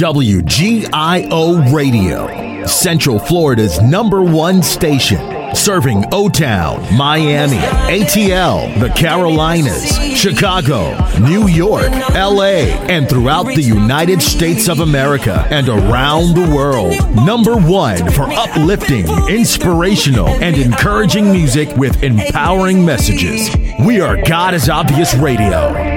WGIO Radio, Central Florida's #1 station, serving O-Town, Miami, ATL, the Carolinas, Chicago, New York, LA, and throughout the United States of America and around the world. #1 for uplifting, inspirational, and encouraging music with empowering messages. We are God is Obvious Radio.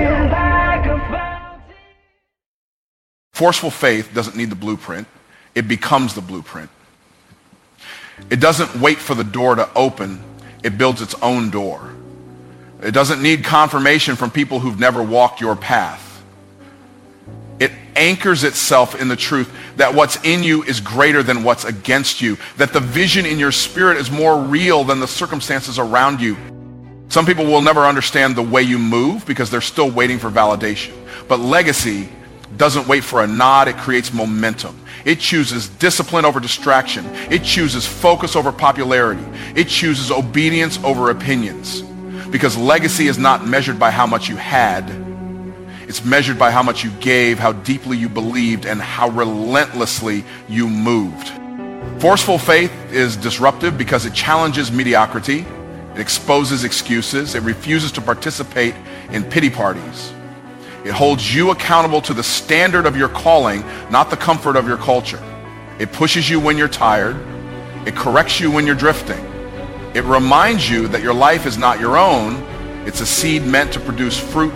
Forceful faith doesn't need the blueprint. It becomes the blueprint. It doesn't wait for the door to open. It builds its own door. It doesn't need confirmation from people who've never walked your path. It anchors itself in the truth that what's in you is greater than what's against you, that the vision in your spirit is more real than the circumstances around you. Some people will never understand the way you move because they're still waiting for validation. But legacy doesn't wait for a nod, it creates momentum. It chooses discipline over distraction. It chooses focus over popularity. It chooses obedience over opinions. Because legacy is not measured by how much you had. It's measured by how much you gave, how deeply you believed, and how relentlessly you moved. Forceful faith is disruptive because it challenges mediocrity. It exposes excuses. It refuses to participate in pity parties. It holds you accountable to the standard of your calling, not the comfort of your culture. It pushes you when you're tired. It corrects you when you're drifting. It reminds you that your life is not your own. It's a seed meant to produce fruit